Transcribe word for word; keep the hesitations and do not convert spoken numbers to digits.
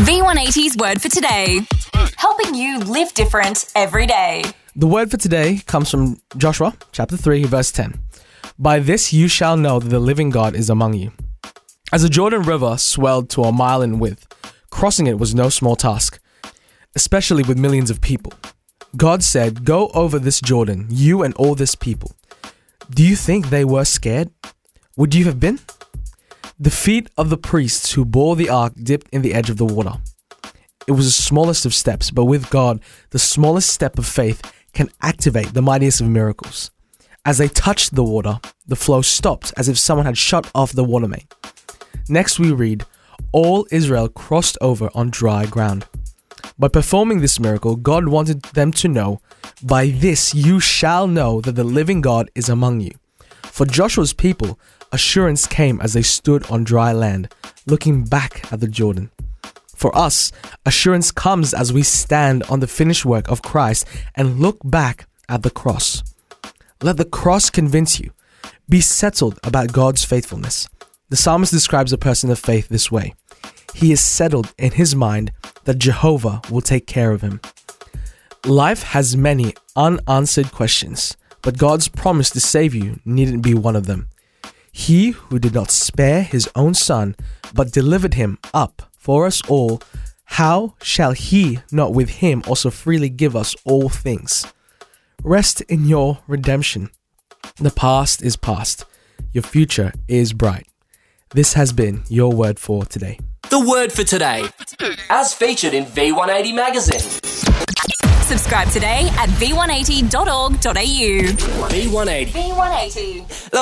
V one eighty's word for today. Helping you live different every day. The word for today comes from Joshua chapter three, verse ten. By this you shall know that the living God is among you. As the Jordan River swelled to a mile in width, crossing it was no small task, especially with millions of people. God said, "Go over this Jordan, you and all this people." Do you think they were scared? Would you have been? The feet of the priests who bore the ark dipped in the edge of the water. It was the smallest of steps, but with God, the smallest step of faith can activate the mightiest of miracles. As they touched the water, the flow stopped as if someone had shut off the water main. Next we read, all Israel crossed over on dry ground. By performing this miracle, God wanted them to know, by this you shall know that the living God is among you. For Joshua's people, assurance came as they stood on dry land, looking back at the Jordan. For us, assurance comes as we stand on the finished work of Christ and look back at the cross. Let the cross convince you. Be settled about God's faithfulness. The psalmist describes a person of faith this way. He is settled in his mind that Jehovah will take care of him. Life has many unanswered questions, but God's promise to save you needn't be one of them. He who did not spare his own son, but delivered him up for us all, how shall he not with him also freely give us all things? Rest in your redemption. The past is past. Your future is bright. This has been your word for today. The word for today, as featured in V one eighty magazine. Subscribe today at v one eighty dot org dot a u. V one eighty. V one eighty.